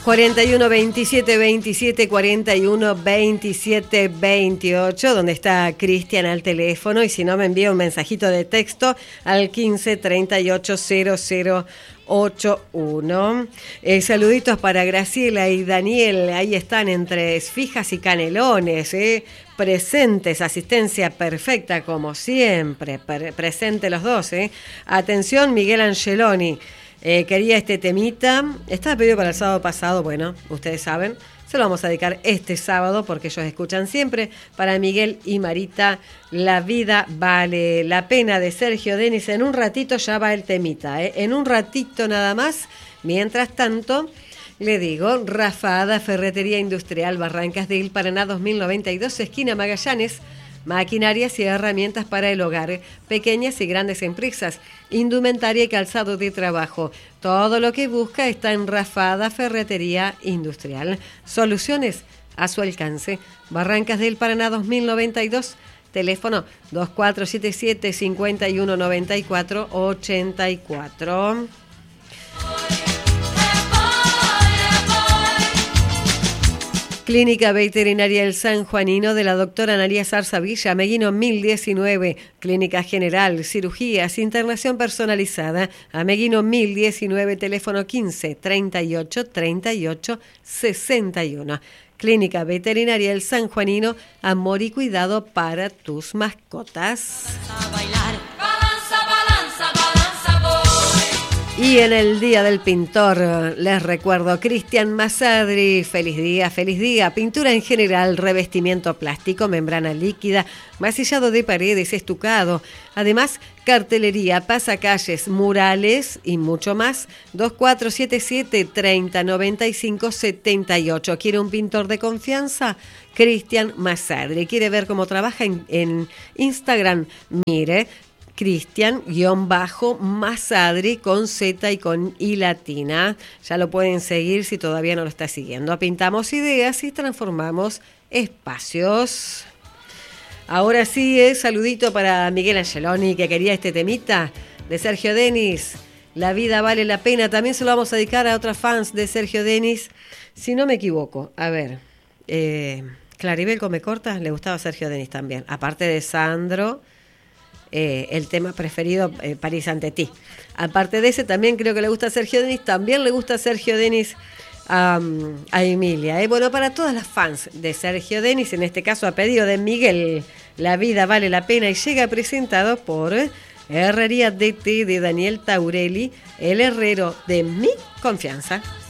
41 27 27 41 27 28, donde está Cristian al teléfono, y si no me envía un mensajito de texto al 15 38 00 81. Saluditos para Graciela y Daniel, ahí están entre Esfijas y Canelones, presentes, asistencia perfecta como siempre, presente los dos. Atención, Miguel Angeloni. Quería este temita, estaba pedido para el sábado pasado, bueno, ustedes saben, se lo vamos a dedicar este sábado porque ellos escuchan siempre. Para Miguel y Marita, La vida vale la pena, de Sergio Denis. En un ratito ya va el temita, en un ratito nada más. Mientras tanto, le digo, Rafada, Ferretería Industrial, Barrancas del Paraná 2092, esquina Magallanes. Maquinarias y herramientas para el hogar, pequeñas y grandes empresas, indumentaria y calzado de trabajo. Todo lo que busca está en Rafada Ferretería Industrial. Soluciones a su alcance. Barrancas del Paraná 2092, teléfono 2477 5194 84. Clínica Veterinaria El San Juanino de la doctora Analía Zarzavilla, Meguino 1019, Clínica General, Cirugías, Internación Personalizada, a Meguino 1019, teléfono 15 38 38 61. Clínica Veterinaria El San Juanino, amor y cuidado para tus mascotas. Y en el Día del Pintor, les recuerdo, Cristian Masadri, feliz día, pintura en general, revestimiento plástico, membrana líquida, masillado de paredes, estucado, además cartelería, pasacalles, murales y mucho más. 2477 30 95 78. ¿Quiere un pintor de confianza? Cristian Masadri. ¿Quiere ver cómo trabaja en Instagram? Mire, Cristian-Masadri con Z y con I latina. Ya lo pueden seguir si todavía no lo está siguiendo. Pintamos ideas y transformamos espacios. Ahora sí, saludito para Miguel Angeloni, que quería este temita de Sergio Denis. La vida vale la pena. También se lo vamos a dedicar a otras fans de Sergio Denis. Si no me equivoco, a ver, Claribel Comecorta le gustaba Sergio Denis también. Aparte de Sandro, el tema preferido, París ante ti. Aparte de ese, también creo que le gusta a Sergio Denis. También le gusta a Sergio Denis a Emilia. Bueno, para todas las fans de Sergio Denis, en este caso a pedido de Miguel, La vida vale la pena, y llega presentado por Herrería DT de Daniel Taurelli, el herrero de mi confianza.